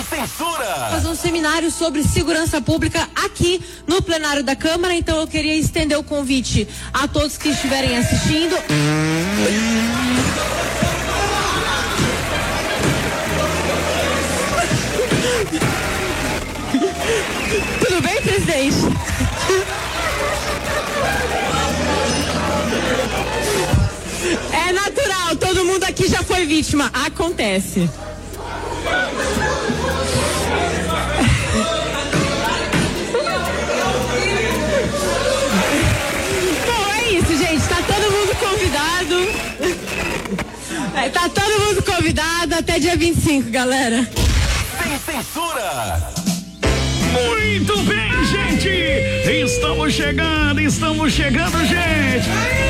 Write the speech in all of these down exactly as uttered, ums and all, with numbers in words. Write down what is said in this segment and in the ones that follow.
censura. Fazer um seminário sobre segurança pública aqui no plenário da Câmara, então eu queria estender o convite a todos que estiverem assistindo. Tudo bem, presidente? É natural, todo mundo aqui já foi vítima, acontece. Bom, é isso, gente, tá todo mundo convidado. É, tá todo mundo convidado até dia vinte e cinco, galera. Sem censura. Muito bem, gente! Estamos chegando, estamos chegando, gente!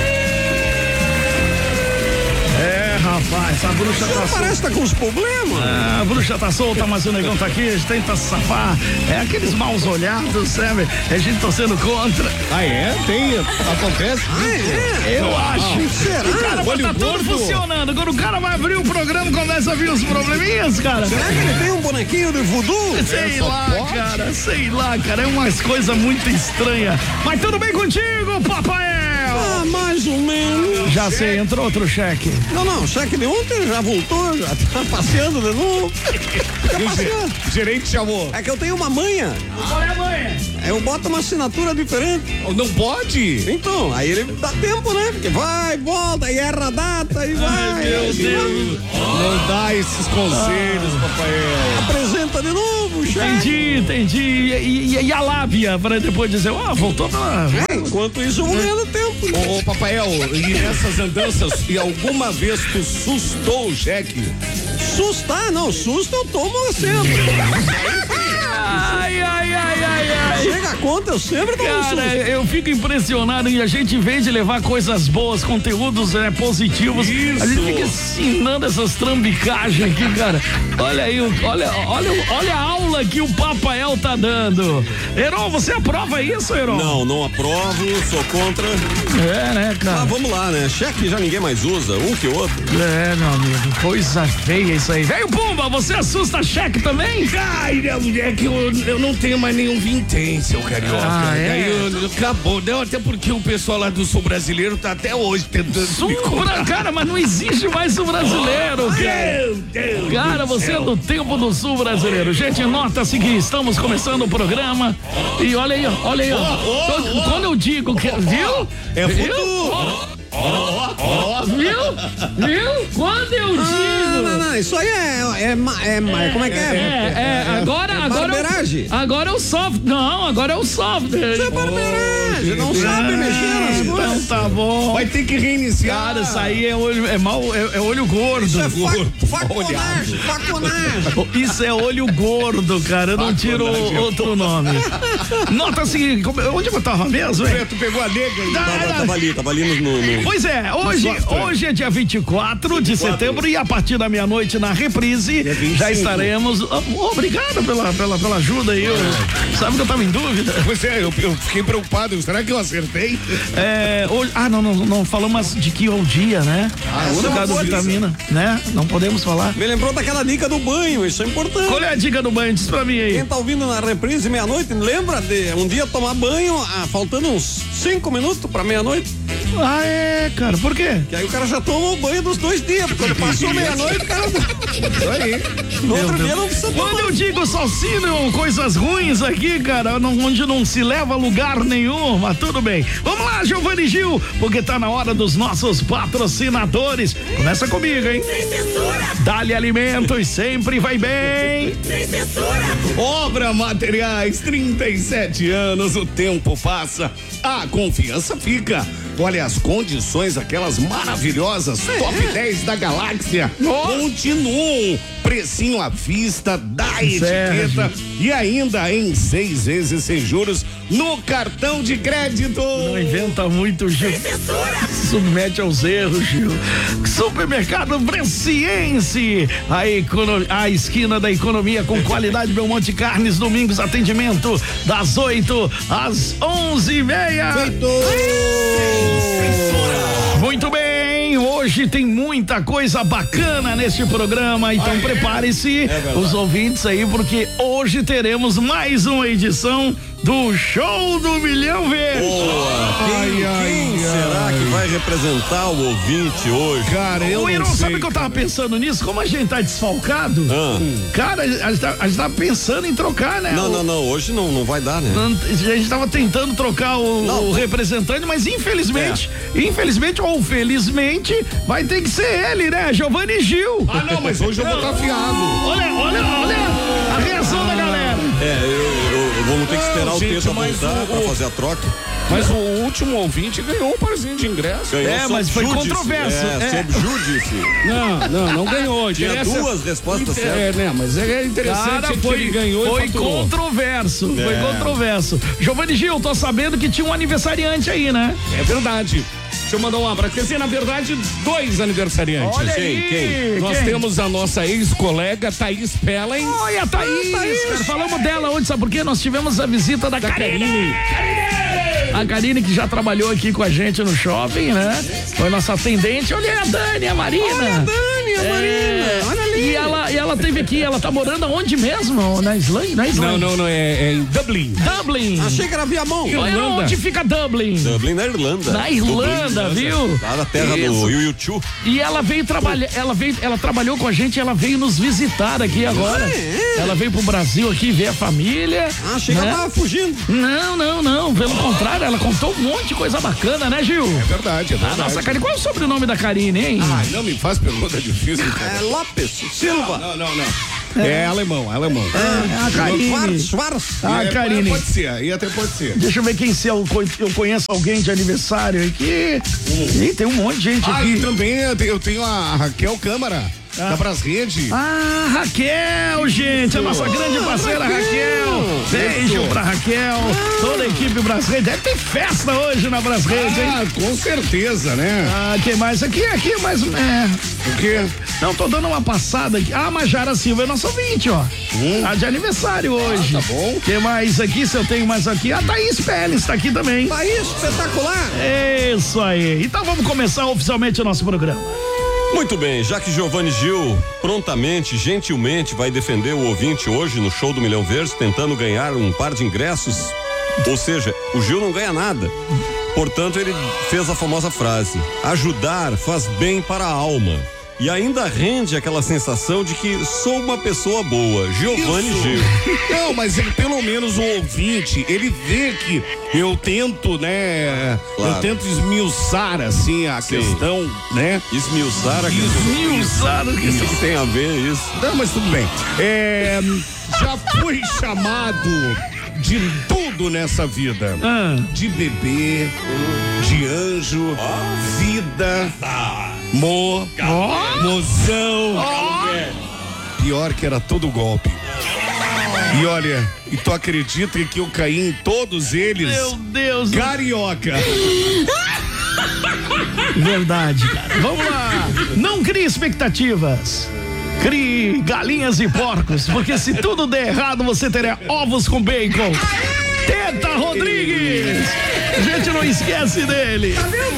É, rapaz, a bruxa tá solta. Parece que tá com uns problemas. Ah, a bruxa tá solta, mas o negão tá aqui, a gente tenta safar. É aqueles maus olhados, sabe? A gente torcendo contra. Ah, é? Tem? Acontece? Ah, é? Eu ah, acho. Ah, será? O cara Olho tá gordo. tudo funcionando. Quando o cara vai abrir o programa, começa a vir os probleminhas, cara. Será que ele tem um bonequinho de voodoo? Sei lá, pode? cara, sei lá, cara. É umas coisas muito estranhas. Mas tudo bem contigo, papai? Ah, mais ou menos. Já sei, entrou outro cheque. Não, não, o cheque de ontem já voltou, já tá passeando de novo. O gerente chamou. É que eu tenho uma manha. Qual é a manha? Eu boto uma assinatura diferente. Não pode? Então, aí ele dá tempo, né? Porque vai, volta, e erra a data, e vai. Ai, meu Deus. Não dá esses conselhos, ah. Rafael. Apresenta de novo, chefe. Entendi, entendi. E, e, e a lábia, para depois dizer, ó, oh, voltou pra... É, enquanto isso, eu vou ganhando tempo. Ô, ô, Papael, e nessas andanças, e alguma vez tu sustou o cheque? Sustar? Não, susto eu tomo sempre. Ai, ai, ai, ai, ai. Chega a conta, eu sempre tomo susto. Cara, eu fico impressionado e a gente, em vez de levar coisas boas, conteúdos né, positivos, Isso. a gente fica ensinando essas trambicagens aqui, cara. Olha aí, olha, olha, olha a aula que o Papael tá dando. Heron, você aprova isso, Heron? Não, não aprovo, sou contra. É, né, cara? Ah, vamos lá, né? Cheque já ninguém mais usa, um que outro. É, meu amigo, coisa feia isso aí. Velho Pumba, você assusta cheque também? Ai, é que eu, eu não tenho mais nenhum vintém, seu carioca. Ah, é? Aí eu, eu, acabou, não, até porque o pessoal lá do Sul Brasileiro tá até hoje tentando. Sul, cara, mas não existe mais Sul Brasileiro, cara. Meu Deus. Cara, você é do tempo do Sul Brasileiro. Gente, nota-se que estamos começando o programa. E olha aí, olha aí. Ó. Oh, oh, oh. Quando eu digo que. Viu? É viu? futuro. Oh, oh, viu? Viu? Quando eu digo. Ah, não, não, isso aí é. é, é, é como é que é? É, é, agora. É agora barbeiragem. Agora é o soft. Não, agora é o software. Isso é barbeiragem, não sabe mexer nas Então coisas. tá bom. Vai ter que reiniciar. Cara, isso aí é olho, é mal, é, é olho gordo. Isso é gordo. fa faconagem, faconagem. Isso é olho gordo, cara. Eu não tiro outro nome. Nota-se. Onde eu tava mesmo, hein? Tu pegou a nega aí. Tava, tava ali, tava ali no. no... Pois é, hoje, hoje é dia vinte e quatro de setembro e a partir da meia-noite na reprise já estaremos. Oh, obrigado pela, pela, pela ajuda aí. Eu, sabe que eu tava em dúvida? Pois é, eu, eu fiquei preocupado. Será que eu acertei? É, hoje, ah, não, não, não falamos de que é o dia, né? Ah, Por causa da vitamina, né? Não podemos falar. Me lembrou daquela dica do banho, isso é importante. Qual é a dica do banho? Diz pra mim aí. Quem tá ouvindo na reprise meia-noite, lembra de um dia tomar banho, ah, faltando uns cinco minutos pra meia-noite? Ah, é, cara, por quê? Que aí o cara já tomou o banho dos dois dias, porque quando passou meia-noite, o cara. Isso aí. No Meu outro Deus. dia não precisa tomar. Quando eu digo salsinho, coisas ruins aqui, cara, não, onde não se leva a lugar nenhum, mas tudo bem. Vamos lá, Giovanni Gil, porque tá na hora dos nossos patrocinadores. Começa comigo, hein? Dali Alimentos, sempre vai bem. Obra Materiais, trinta e sete anos, o tempo passa, a confiança fica. Olha as condições, aquelas maravilhosas, top dez da galáxia, continuam. Precinho à vista, da etiqueta e ainda em seis vezes sem juros no cartão de crédito. Não inventa muito, Gil. Submete aos erros, Gil. Supermercado Bresciense, a, econo... a esquina da economia com qualidade. Belmonte Carnes, domingos, atendimento das oito às onze e meia. Feito! Muito bem. hein? Hoje tem muita coisa bacana neste programa, então prepare-se, É os ouvintes aí, porque hoje teremos mais uma edição do Show do Milhão Verde. Boa! Quem, Ai, ai, quem ai. será que vai representar o ouvinte hoje? Cara, eu Ô, não Irão, sei. sabe que eu tava pensando nisso? Como a gente tá desfalcado, Ah. cara, a gente, tá, a gente tá pensando em trocar, né? Não, O- não, não, hoje não, não vai dar, né? A gente tava tentando trocar o, Não. o representante, mas infelizmente, infelizmente ou felizmente, vai ter que ser ele, né? Giovanni Gil. Ah, não, mas hoje eu vou estar afiado. Olha, olha, olha a reação da galera. É, eu, eu, eu vamos ter que esperar Não, o gente, Teta mas voltar o- pra fazer a troca. Mas o último ouvinte ganhou um parzinho de ingresso. Ganhou É, sob mas foi júdice. controverso. É, É. sob júdice. Não, não, não ganhou. Tinha Interessa- duas respostas Inter- certas. É, né, mas é interessante Cara, que foi, ele ganhou foi e faturou. controverso, foi É. controverso. Giovanni Gil, tô sabendo que tinha um aniversariante aí, né? É verdade. Deixa eu mandar um abraço. Quer dizer, na verdade, dois aniversariantes. Olha Quem, aí, quem? Nós quem? temos a nossa ex-colega Thaís Pellen. Olha, a Thaís, cara, falamos dela ontem, sabe por quê? Nós tivemos a visita da, Da Karine. Karine. A Karine, que já trabalhou aqui com a gente no shopping, né? Foi nossa atendente. Olha a Dani, a Marina. Olha a Dani, a Marina. Olha ali. E ela, e ela teve aqui, ela tá morando aonde mesmo? Na Islândia? Na Islândia. Não, não, não, é, é em Dublin. Dublin. Achei que era Viamão. Olha Irlanda. onde fica Dublin. Dublin na Irlanda. Na Irlanda, Dublin, viu? Lá na terra Isso. do Yu Yu. E ela veio trabalhar, ela veio, ela trabalhou com a gente, ela veio nos visitar aqui agora. Ela veio pro Brasil aqui ver a família. Ah, achei que né? ela tava fugindo. Não, não, não. Pelo contrário, ela contou um monte de coisa bacana, né, Gil? É verdade, é A verdade. nossa Karine, qual é o sobrenome da Karine, hein? Ai, não me faz pergunta difícil, cara. É Lopes Silva. Não, não, não. É, alemão, alemão. É a Karine. Schwarz, Schwarz. Ah, É, Karine. Pode ser, aí até pode ser. Deixa eu ver quem se eu, co- eu conheço alguém de aniversário aqui. Ih, tem um monte de gente Ah, e aqui. também eu tenho- eu tenho a Raquel Câmara, da Brasrede. Ah, Raquel, gente, a nossa grande parceira Raquel. Beijo pra Raquel, toda a equipe Brasrede. Deve ter festa hoje na Brasrede, hein? Ah, com certeza, né? Ah, quem mais? Aqui, aqui, mais. É. O quê? Não, tô dando uma passada aqui. Ah, Majara Silva é nosso ouvinte, ó. Tá de aniversário hoje. Ah, tá bom. Quem mais aqui? Se eu tenho mais aqui. A Thaís Pérez tá aqui também. Tá aí, espetacular. Isso aí. Então vamos começar oficialmente o nosso programa. Muito bem, já que Giovanni Gil prontamente, gentilmente vai defender o ouvinte hoje no Show do Milhão Verde, tentando ganhar um par de ingressos, ou seja, o Gil não ganha nada. Portanto, ele fez a famosa frase: ajudar faz bem para a alma. E ainda rende aquela sensação de que sou uma pessoa boa. Giovanni Isso. Gil. Não, mas ele, pelo menos o ouvinte, ele vê que eu tento, né? Claro. Eu tento esmiuçar, assim, a Sim. questão, né? Esmiuçar a Esmiuçar, O que, que tem a ver isso? Não, mas tudo bem. É, já fui chamado de tudo nessa vida. Ah. De bebê, de anjo, vida, mo, mozão. Pior que era todo golpe. E olha, e tu acredita que eu caí em todos eles? Meu Deus. Carioca. Verdade, cara. Vamos lá. Não crie expectativas. Crie galinhas e porcos, porque se tudo der errado, você terá ovos com bacon. Teta Rodrigues. A gente não esquece dele.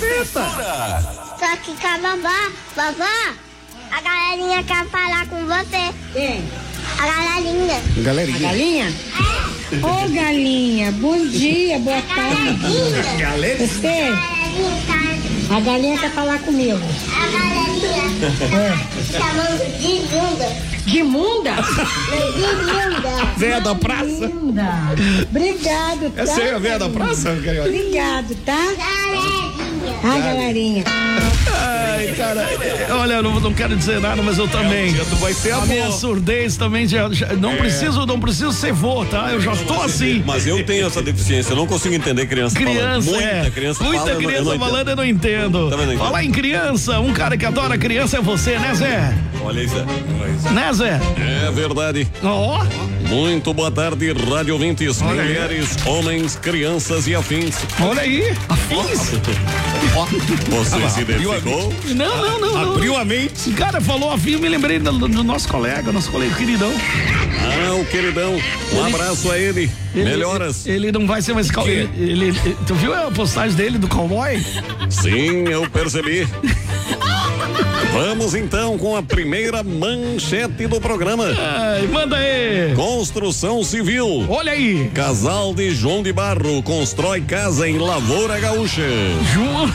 Só que com a babá, babá, a galerinha quer falar com você. Quem? A galerinha. Galerinha. Galinha? Ô, galinha, bom dia, boa tarde. Galera. Você, Galerinha, tá? a galinha quer falar comigo. A galerinha. Chamando de bunda. De munda? De bunda. Véia da praça. Linda. Obrigado, tá? Essa é a véia da praça, Carioca? Obrigado, tá? Galerinha. Ai, galerinha. Ai, cara, olha, eu não, não quero dizer nada, mas eu também. Tu vai ser A minha amor. surdez também já, já- não preciso, não preciso ser vô, tá? Eu já tô assim. Mas eu tenho essa deficiência, eu não consigo entender criança, Criança, falando. é. Muita criança Muita fala, eu não- eu criança não entendo. falando, eu não entendo. Também não entendo. Falar em criança, um cara que adora criança é você, né, Zé? Olha isso. Né, Zé? É verdade. Ó, Muito boa tarde, rádio ouvintes, Olha aí. mulheres, homens, crianças e afins. olha aí, afins. Você se identificou? Não, não, não, não. Abriu a mente. Esse cara falou afim, eu me lembrei do, do nosso colega, nosso colega queridão. Ah, o queridão. Um abraço a ele. Ele- Melhoras. Ele não vai ser mais cowboy. Ele, ele- tu viu a postagem dele do cowboy? Sim, eu percebi. Vamos então com a primeira manchete do programa. Ai, manda aí. Construção civil. Olha aí. Casal de João de Barro constrói casa em Lavoura Gaúcha. João.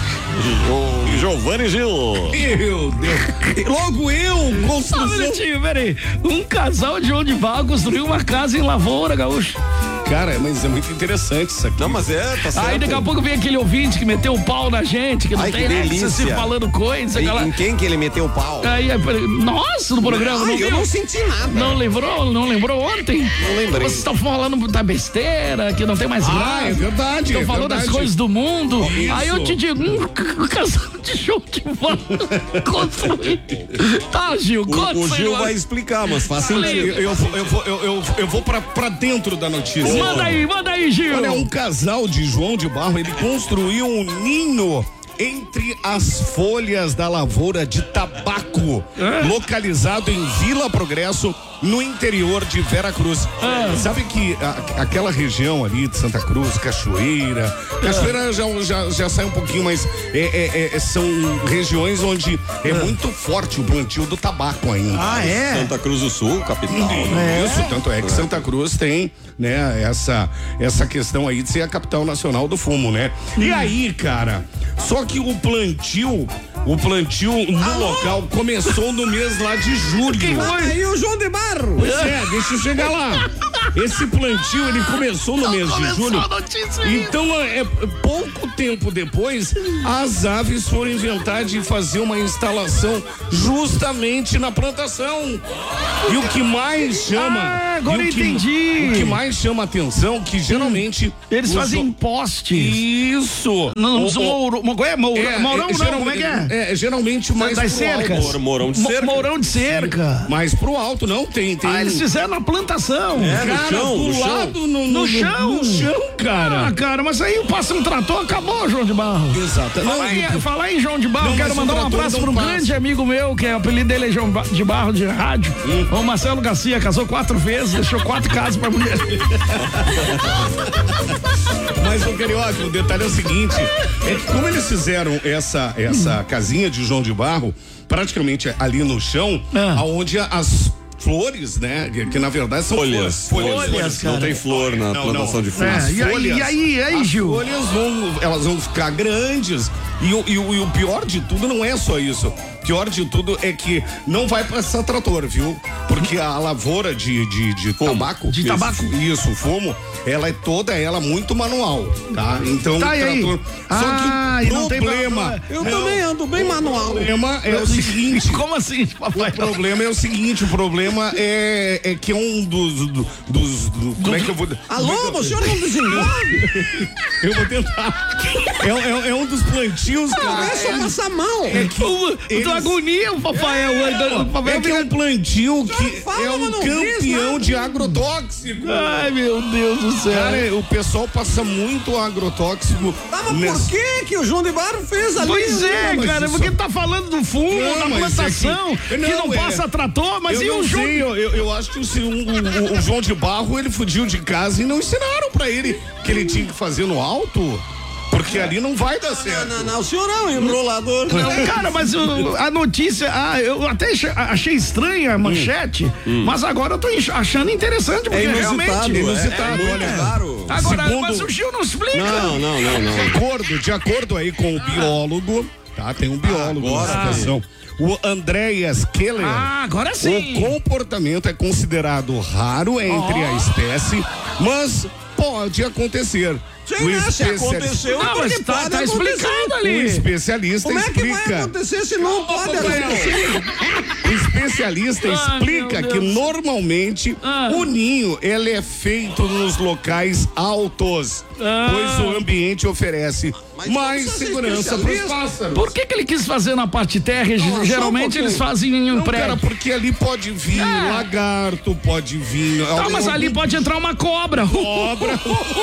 Jo... Giovanni Gil. Meu Deus. Logo eu, Só um construção. minutinho, peraí. Um casal de João de Barro construiu uma casa em Lavoura Gaúcha. Cara, mas é muito interessante isso aqui. Não, mas é, tá certo. Aí daqui a pouco vem aquele ouvinte que meteu o pau na gente, que não Ai, tem que essa, delícia. se falando coisa. Em, Aquela... em quem que ele meteu o pau? Aí, aí, nossa, no programa. Ai, não eu viu? não senti nada. Não lembrou? Não lembrou ontem? Não lembrei. Vocês estão falando da besteira, que não tem mais Ah, graça. é verdade. Estão é falando verdade. das coisas do mundo. Isso. Aí eu te digo, um casal de show de bola construído. Tá, Gil, conta O, o isso aí Gil logo. vai explicar, mas faz Fala aí. sentido. Eu, eu, eu, vou- eu, eu, eu vou pra, pra dentro da notícia. Manda aí, manda aí, Gil. Olha, um casal de João de Barro, ele construiu um ninho entre as folhas da lavoura de tabaco, É? localizado em Vila Progresso, no interior de Veracruz. É. Sabe que a- aquela região ali de Santa Cruz, Cachoeira, Cachoeira já, já, já sai um pouquinho, mas é, é, é, são regiões onde é muito forte o plantio do tabaco ainda. Ah, é? Santa Cruz do Sul, capital. Isso, tanto é que Santa Cruz tem, né, essa, essa questão aí de ser a capital nacional do fumo, né? E aí, cara, só que o plantio, o plantio no local começou no mês lá de julho. Quem foi? Aí o João de Barro. Pois é, deixa eu chegar lá. Esse plantio, ele começou no mês de Começou julho. a notícia aí. Então, é, é, pouco tempo depois, as aves foram inventar de fazer uma instalação justamente na plantação. E o que mais chama... Ah, agora e o eu que- entendi. O que mais chama atenção, que geralmente... Eles os fazem jo- postes. Isso. Não, O- são o- Mourão, Mo- é, Mourão, é, Mourão é, não, geral- como é que é? É, geralmente mais Das pro cercas. alto. Mor- Mourão de Mo- cerca. Mourão de cerca. Mais pro alto, não, tem... tem Ah, eles fizeram na plantação. É, no cara, chão, do no chão. lado, no, No chão? No chão, cara. Ah, cara, mas aí passa um trator, acabou, João de Barro. Exato. Falar Não, em, falar em João de Barro, Não, quero mas o mandar um trator abraço não para um passa. grande amigo meu, que é, o apelido dele é João Ba- de Barro de rádio. Hum. O Marcelo Garcia casou quatro vezes, deixou quatro casas pra mulher. Mas, o Carioca, o detalhe é o seguinte: é que como eles fizeram essa, essa casinha de João de Barro, praticamente ali no chão, Ah. aonde as flores, né? Que, que na verdade são Folhas. flores. Folhas, Não cara. tem flor na Não, plantação não. de flores. É, e aí, e aí, e aí, as Gil? folhas vão, elas vão ficar grandes. E o, e, o, e o pior de tudo não é só isso. Pior de tudo é que não vai passar trator, viu? Porque a lavoura de, de, de tabaco. De isso, tabaco. Isso, o fumo, ela é toda ela muito manual, tá? Então Tá, o e aí? trator. Ah, só e que não o tem problema. pra- Eu não, também ando bem manual. O problema é o seguinte. Como assim, papai? O problema é o seguinte, o problema é, é que é um dos, do- dos, do- como é que eu vou... Alô, o senhor não desenvolve? Eu vou tentar. É, é- é um dos plantios, cara. É só passar mal. É que O, o eles- tua agonia, o papai. o, o papai é que é um plantio que fala, é um mas não diz campeão nada. de agrotóxico. Ai, meu Deus do céu. Cara, o pessoal passa muito agrotóxico. nessa- que que o João de Barro fez ali? Pois é, mas cara, isso- porque tá falando do fumo, Não, da mas é plantação, que- que, não, não é- passa trator, mas eu e não o João? sei, eu, eu, eu acho que o, o, o- o João de Barro, ele fugiu de casa e não ensinaram pra ele que ele tinha que fazer no alto, porque ali não vai dar certo. Não, não, o senhor é um enrolador. Não, cara, mas o- a notícia, ah, eu até achei- achei estranha a manchete, mas agora eu tô enx- achando interessante, porque É inusitado, realmente... é, inusitado, é muito olha. raro. Agora, Segundo- mas o Gil não explica. Não, não, não, De não. acordo, de acordo aí com o biólogo, tá? Tem um biólogo Agora na situação. O Andreas Keller. Ah, agora sim. O comportamento é considerado raro entre a espécie, mas pode acontecer. Sim, O né? Se especialista- aconteceu, Não, mas porque tá, pode tá acontecer. explicado O ali. especialista Como é que vai explica. acontecer se não pode acontecer? O especialista Ai, explica meu que Deus. normalmente Ah. o ninho ele é feito nos locais altos, Ah. pois o ambiente oferece Mas mais precisa ser segurança para os especialista. pássaros. Por que que ele quis fazer na parte terra? só Geralmente um pouquinho. eles fazem em um Não, prédio. cara, porque ali pode vir É. lagarto, pode vir. Tá, mas ali pode entrar uma cobra. Cobra.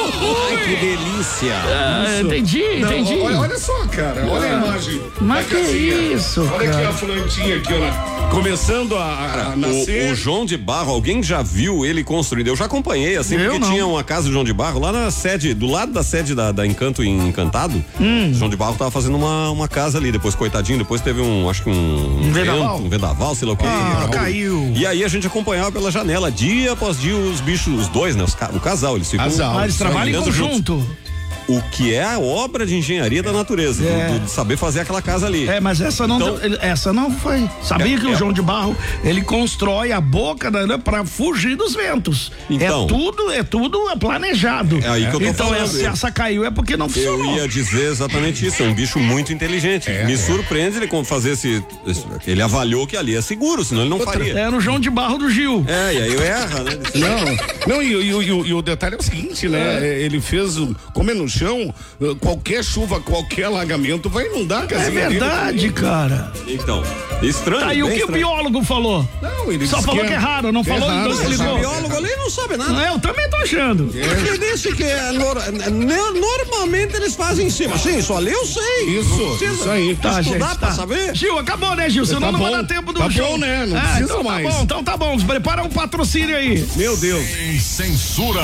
Ai, que delícia. Ah, entendi, Não, entendi. olha, olha só, cara. Olha a imagem. Mas da que casinha. isso, Olha aqui cara. a plantinha aqui, ó. Começando começando a, a nascer. O, o João de Barro, alguém já viu ele construindo? Eu já acompanhei, assim, Eu porque não. tinha uma casa do João de Barro lá na sede, do lado da sede da, da Encanto em Encantado. Hum. João de Barro tava fazendo uma, uma casa ali, depois, coitadinho, depois teve um, acho que um, Um vendaval? vento, um vendaval, sei lá o que. Ah, caiu. E aí a gente acompanhava pela janela, dia após dia, os bichos, os dois, né? Os, ca- o casal, eles ficam. Casal. Ah, eles trabalham em trabalhando juntos. conjunto. O que é a obra de engenharia da natureza, É. do, do- de saber fazer aquela casa ali. É, mas essa não, Então- ele- essa não foi. Sabia É, que o é. João de Barro, ele constrói a boca né, para fugir dos ventos. Então. é tudo, é tudo planejado. É aí que eu tô então, falando. essa- se essa caiu é porque não Eu funcionou. ia dizer exatamente isso, é um bicho muito inteligente. Me surpreende ele com fazer esse, esse- ele avaliou que ali é seguro, senão ele não faria. Era o João de Barro do Gil. É, e aí erra, né? Não, não e, e- e- e o detalhe é o seguinte, né? Ele fez, o- como é no chão, qualquer chuva, qualquer alagamento vai inundar a É casinha dele verdade, também. cara. Então, estranho. Tá, e o bem que o estranho. biólogo falou? Não, ele Só disse falou que é raro, não que é falou, raro, então não, explicou. O biólogo ali não sabe nada. É, eu também tô achando. Porque disse que é nor- ne- normalmente eles fazem em cima. Sim, só ali eu sei. Isso, isso aí. Tá, estudar gente, pra tá. saber? Gil, acabou, né, Gil? Senão Tá não vai bom. dar tempo do Tá show. bom, né? Não É, precisa então mais. Tá bom, então tá bom. Prepara um patrocínio aí. Meu Deus. Sem censura.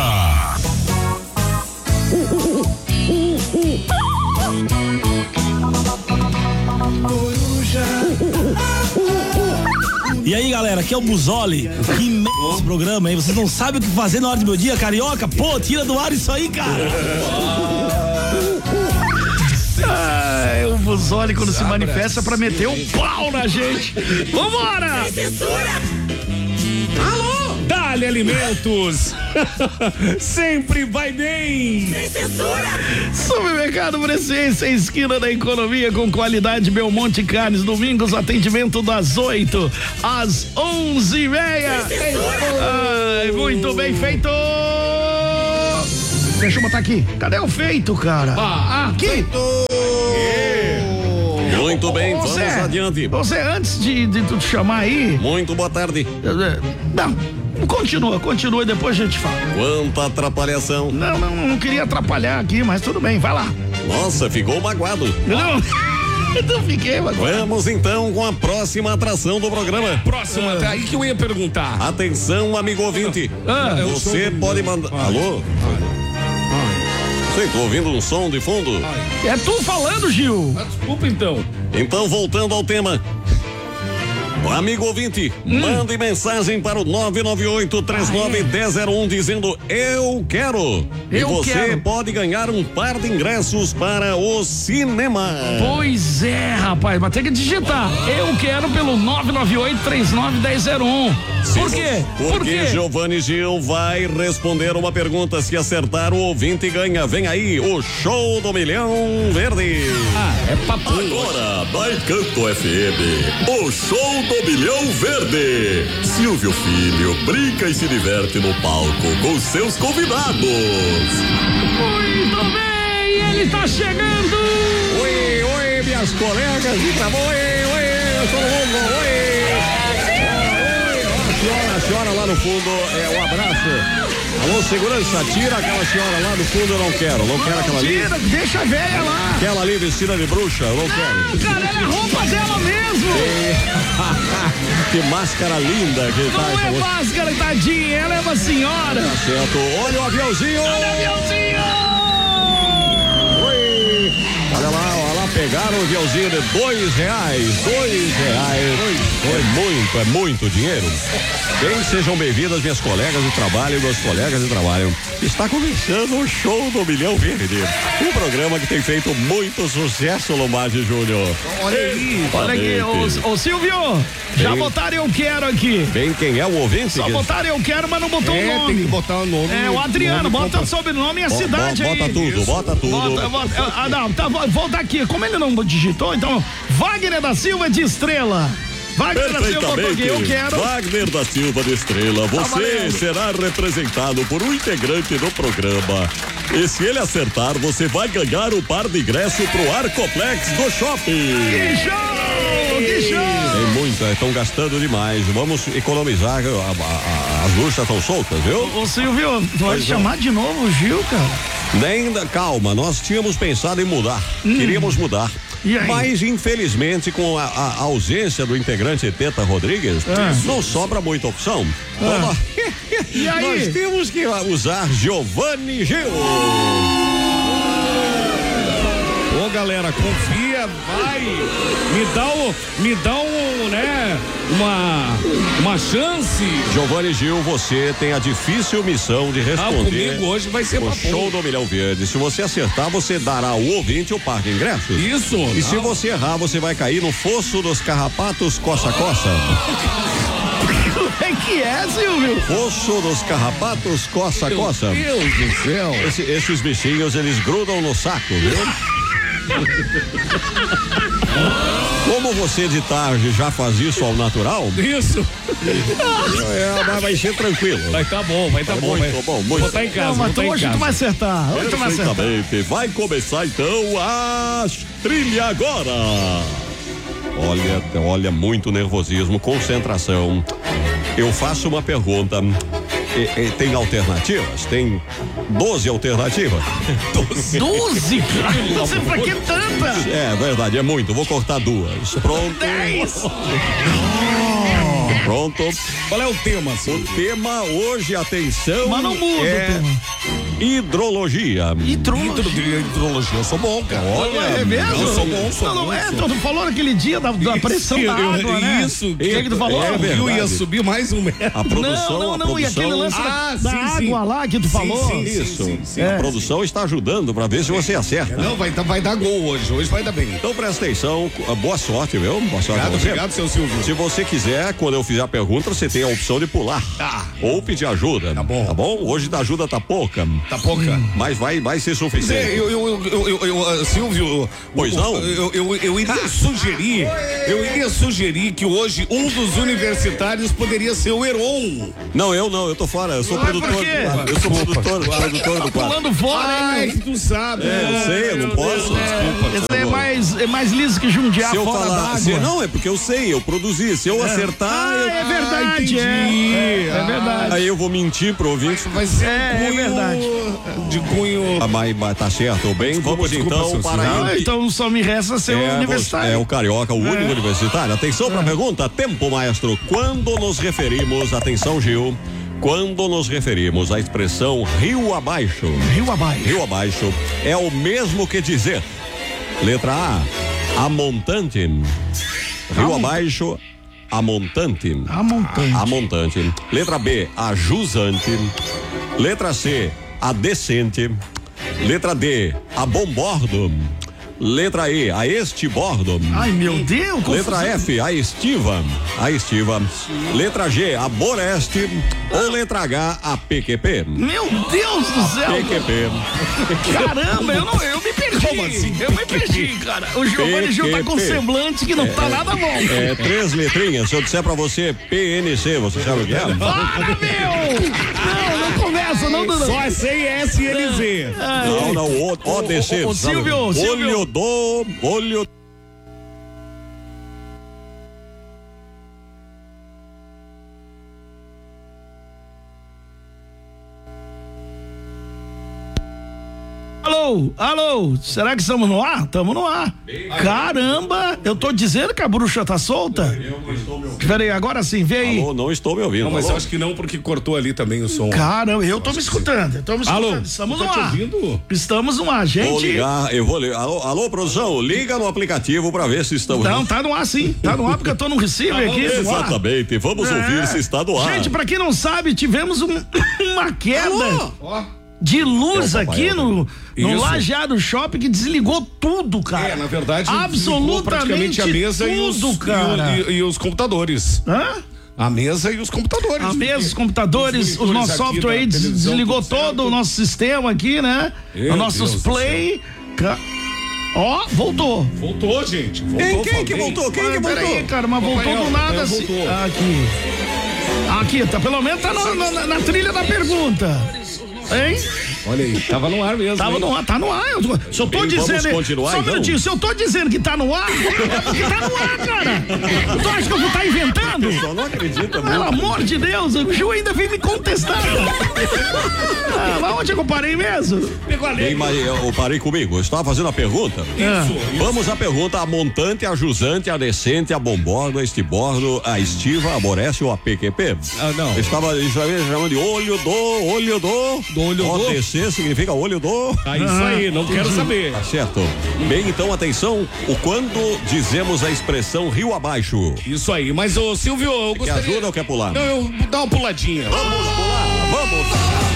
E aí, galera, aqui é o Buzoli. Que merda esse programa aí. Vocês não sabem o que fazer na hora do meu dia, carioca? Pô, tira do ar isso aí, cara. Ah, o Buzoli quando se manifesta pra meter um pau na gente. Vambora! Dali Alimentos. Sempre vai bem. Supermercado Presciência, esquina da economia com qualidade Belmonte Carnes, domingos atendimento das oito às onze e meia. Ai, muito bem feito. Deixa eu botar aqui. Cadê o feito, cara? Ah, aqui. Muito bem, vamos Você, adiante. Você, antes de, de tu te chamar aí. Muito boa tarde. Não, continua, continua e depois a gente fala. Quanta atrapalhação. Não, não, não queria atrapalhar aqui, mas tudo bem, vai lá. Nossa, ficou magoado. Não, não fiquei, mas. Vamos então com a próxima atração do programa. Próxima, tá aí que eu ia perguntar. Atenção, amigo ouvinte. Ah, Você pode mandar. Alô? Sei, tô ouvindo um som de fundo. é tu falando, Gil. Ah, desculpa então. Então, voltando ao tema. Amigo ouvinte, Hum. mande mensagem para o nove nove oito, três nove, um zero zero um dizendo eu quero. e Eu você quero. pode ganhar um par de ingressos para o cinema. Pois é, rapaz, mas tem que digitar. Eu quero pelo nove nove oito, três nove, um zero zero um. Por quê? Por Porque quê? Giovanni Gil vai responder uma pergunta. Se acertar, o ouvinte ganha. Vem aí o show do Milhão Verde. Ah, é papo. Agora, da Encanto F M, o show do Milhão Verde. Silvio Filho brinca e se diverte no palco com seus convidados. Muito bem, ele tá chegando. Oi, oi, minhas colegas de trabalho. Oi, oi, todo mundo. Oi. A senhora, a senhora lá no fundo, é um abraço. Alô, segurança, tira aquela senhora lá no fundo, eu não quero. Não quero aquela ali. Tira, deixa a velha lá. Aquela ali vestida de bruxa, eu não quero. Ah, cara, é a roupa dela mesmo. Que máscara linda que tá Não essa é moça. máscara, tadinha, ela é uma senhora. Certo, olha o aviãozinho. Olha, aviãozinho. Oi. Olha lá, olha lá, pegaram o aviãozinho de dois reais. Dois reais. É muito, é muito dinheiro. Bem, sejam bem-vindas minhas colegas de trabalho e meus colegas de trabalho. Está começando o show do Milhão Verde. Um programa que tem feito muito sucesso, Lombardi Júnior. Olha aí, olha aqui, Exatamente. ô, ô Silvio, já Bem- botaram eu quero aqui. Bem, quem é o ouvinte? Só que- botaram eu quero, mas não botou o É, nome. tem que botar o nome. É, o Adriano, nome bota o completo. sobrenome e a Bo- cidade bo- aí. bota tudo, bota tudo. Bota, bota, ah, não, tá, vou voltar aqui. Como ele não digitou, então, Wagner da Silva de Estrela. Wagner da Silva botou aqui, eu quero. Wagner da Silva de Estrela, você valendo. será representado por um integrante do programa. E se ele acertar, você vai ganhar o par de ingresso pro Arcoplex do shopping. Que show, que show. Tem muito, estão gastando demais. Vamos economizar. a- a- a- as luxas estão soltas, viu? Ô Silvio, tu vai Pois é. chamar de novo o Gil, cara? Nem da calma, nós tínhamos pensado em mudar. Hum. Queríamos mudar. Mas, infelizmente, com a, a ausência do integrante Teta Rodrigues, Ah. não sobra muita opção. Então, nós, E aí? nós temos que usar Giovanni Gil. Ô galera, confia, vai, me dá um, me dá um, né, uma, uma chance. Giovanni Gil, você tem a difícil missão de Ah, responder comigo hoje vai ser o papo. show do Milhão Verde. Se você acertar, você dará ao ouvinte o par de ingressos. Isso. E se Ah. você errar, você vai cair no fosso dos carrapatos coça-coça. Como é que é, Silvio? Fosso dos carrapatos coça-coça. Meu Deus do céu. Esse- esses bichinhos, eles grudam no saco, viu? Como você de tarde já faz isso ao natural, Isso. é, mas vai ser tranquilo. Vai tá bom, vai tá Vai bom. muito vai. bom, muito Vou tá em casa, Não, vou mas tá tu, em hoje tu casa. vai acertar. Hoje tu vai acertar. Perfeitamente. Vai começar então a trilha agora. Olha, olha, muito nervosismo, concentração. Eu faço uma pergunta. E- e tem alternativas? Tem doze alternativas? doze, cara. Você pra que tanta? É verdade, é muito. Vou cortar duas. Pronto. dez. Pronto. Qual é o tema, O Silvio? tema hoje, atenção, Mas não muda é o tema. hidrologia. Hidrologia. Hidrologia, eu sou bom, cara. Olha, É mesmo? Eu sou bom, sou não, não bom, é, sou. tu falou naquele dia da, da pressão da Eu- água, né? Isso. O que, que tu falou? É O rio ia verdade. subir mais um metro. A produção, não, não, a não, e produção, aquele lance Ah, da, da sim, água sim. lá que tu Sim, falou. sim, sim. Isso. sim. A produção está ajudando para ver se você acerta. Não, vai, dar- vai dar gol hoje. Hoje vai dar bem. Então presta atenção, boa sorte, viu? Boa sorte Obrigado, pra você. obrigado, seu Silvio. Se você quiser, quando eu fizer a pergunta, você tem a opção de pular. Ah. Ou pedir ajuda. Tá bom. Tá bom? Hoje da ajuda tá pouca. Tá pouca. Mas vai, vai ser Quer dizer, suficiente. eu, eu, eu, eu, eu, uh, Silvio, Pois eu, não? Eu, eu, eu iria sugerir, eu iria sugerir que hoje um dos universitários poderia ser o Heron. Não, eu não, eu tô fora. Eu sou Ué, produtor. por quê? do quadro. Eu sou produtor, produtor do quadro. Pulando fora, Ai, hein? tu sabe. É, eu sei, eu não posso. Desculpa. Esse é mais, é mais liso que jundiar Se eu fora falar, se, d'água. não, é porque eu sei, eu produzi. Se eu acertar, Ah, eu- é verdade, entendi. é. É, é verdade. aí eu vou mentir pro ouvinte. Vai ser É, um é cunho verdade. de cunho. Ah, mas, mas tá certo, bem? Desculpa, Vamos desculpa, então seu para Silvio. Ah, ele. então só me resta ser É, um universitário. é o carioca, o único É. universitário. Atenção para a pergunta. Tempo, maestro. Quando nos referimos, atenção, Gil, quando nos referimos à expressão rio abaixo, Rio abaixo. rio abaixo é o mesmo que dizer, letra A, a montante, rio A abaixo, a montante, A montanha. a montante, letra B, a jusante, letra C, a descente, letra D, a bombordo, letra E, a este bordo. Ai, meu Deus. Letra confusão. F, a estiva, a estiva. Letra G, a boreste. Ou letra H, a P Q P. Meu Deus do céu. P Q P. Caramba, eu, não, eu me perdi. Como assim? Eu me perdi, cara. O Giovanni Gil tá com um P Q P. semblante que não tá nada bom. É, três letrinhas. Se eu disser pra você P N C, você sabe o que é? Para, meu! Não, não começa, não, Dudu. Só é sem S e N Z. Não, não, o, o D C. Ô, ô, ô, sabe? Silvio, Silvio. Olho do, olho. Alô, alô, será que estamos no ar? Estamos no ar. Caramba, eu tô dizendo que a bruxa tá solta. Peraí, agora sim, vem aí. Alô, não estou me ouvindo. Não, mas Alô? eu acho que não, porque cortou ali também o som. Caramba, eu tô me escutando, eu tô me escutando. Alô, Estamos tá no te ar. ouvindo? Estamos no ar, Vou gente. ligar, eu vou ligar. Alô, alô, produção, liga no aplicativo pra ver se estamos. Não, tá no ar sim. Tá no ar porque eu tô no receiver aqui. no ar. Exatamente, vamos É. ouvir se está no ar. Gente, pra quem não sabe, tivemos um- uma queda Ó, de luz É o papai, aqui no, no Isso. Lajeado Shopping que desligou tudo, cara. é, na verdade, desligou absolutamente praticamente a mesa e os, tudo, cara. e, o- e- e os computadores. Hã? A mesa e os computadores. A mesa, os computadores, os o nosso monitores aqui software da aí des- televisão, desligou tudo certo. todo o nosso sistema aqui, né? Meu Os nossos Deus do play. Ca- Ó, voltou. Voltou, gente. Voltou, Quem, quem que falei. voltou? Quem que Ah, voltou? peraí, cara, mas voltou Papai, do ó, nada papai, assim. voltou. Aqui. Aqui, tá, pelo menos tá na, na- na trilha da pergunta. Hein? Olha aí, tava no ar mesmo. Tava hein? no ar, tá no ar. Eu tô- se eu tô Bem, vamos dizendo. continuar, só um então? minutinho, se eu tô dizendo que tá no ar, é porque tá no ar, cara. Tu acha que eu vou estar inventando? Só não acredita, Pelo muito. amor de Deus, o Gil ainda vem me contestar. Ah, mas onde Onde é que eu parei mesmo? Pegou a Bem, letra. mas eu parei comigo, eu estava fazendo a pergunta. Isso, isso. Vamos à pergunta: a montante, a jusante, a descente, a bombordo, a estibordo, a estiva, a boreste ou a P Q P? Ah, não. Eu estava chamando de olho do, olho do. Do olho do. O D C significa olho do. Ah, isso aí, não quero saber. Tá certo. Bem, então atenção, o quando dizemos a expressão rio abaixo. Isso aí, mas ô Silvio, eu Quer gostaria... ajuda ou quer pular? Não, eu vou dar uma puladinha. Vamos pular, vamos.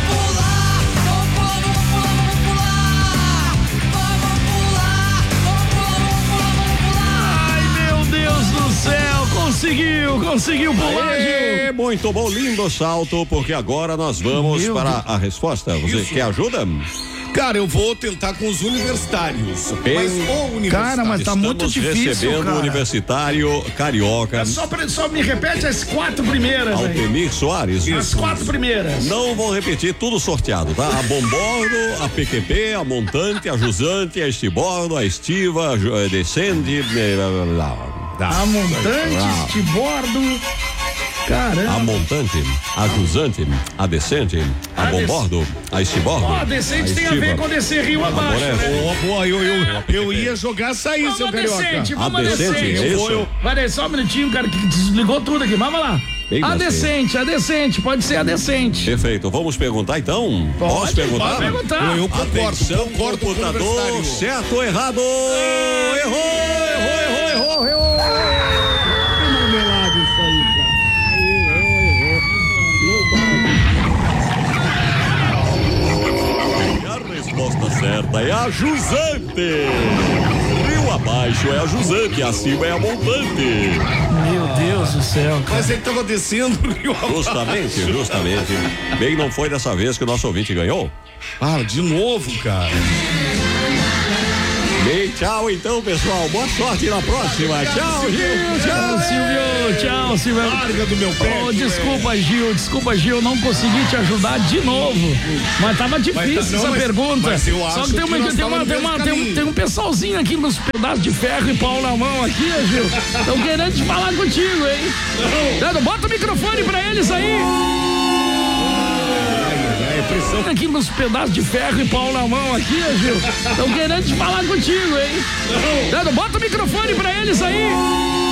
Conseguiu, conseguiu pular, Aê, Gil. muito bom, lindo salto, porque agora nós vamos Meu para Deus. a resposta. Você Isso. quer ajuda? Cara, eu vou tentar com os universitários. Bem, mas o universitário. Cara, mas tá Estamos muito difícil, recebendo cara. o universitário carioca, É só, pra- só me repete as quatro primeiras aí. Altemir Soares. As quatro primeiras. Não vou repetir, tudo sorteado, tá? A bombordo, a P Q P, a montante, a jusante, a estibordo, a estiva, a ju- a descende, blá, blá, blá. A montante, Ah. estibordo. Caramba. A montante, a jusante, a descente, a A des- bombordo, a estibordo. Ó, decente tem a ver com descer rio abaixo, boreste. né? Boa, boa, eu, eu, eu ia jogar essa aí, seu Vamos a carioca. decente, A vamos a decente, decente. isso. vou, eu- Peraí, só um minutinho, cara, que desligou tudo aqui. Vamos lá. Bem a você. decente, a decente, pode ser a decente. Perfeito, vamos perguntar então? Pode, Posso perguntar? pode perguntar. Eu concordo, Atenção, concordo com o computador, universitário. certo ou errado? Errou, errou, errou, errou, errou. A resposta certa é a jusante. Rio abaixo é a jusante, acima é a montante. Meu Deus do céu, cara. Mas ele tava descendo o rio abaixo. Justamente, justamente. Bem, não foi dessa vez que o nosso ouvinte ganhou? Ah, de novo, cara. Bem, tchau então, pessoal. Boa sorte na próxima. Tchau, Gil. Tchau, Silvio. Tchau, Silvio. Larga do meu pé. Oh, desculpa, Gil. Desculpa, Gil. Não consegui te ajudar de novo. Mas tava difícil Mas tá- não, essa mas- pergunta. mas eu Só acho que tem, uma, que nós tem, uma, tava no tem, uma, mesmo tem, um, caminho. tem um pessoalzinho aqui nos pedaços de ferro e pau na mão aqui, Gil. Estão querendo te falar contigo, hein? Não. Bota o microfone pra eles aí. É pressão. Aqui nos pedaços de ferro e pau na mão aqui, Gil. Estão querendo te falar contigo, hein? Não. Bota o microfone pra eles aí.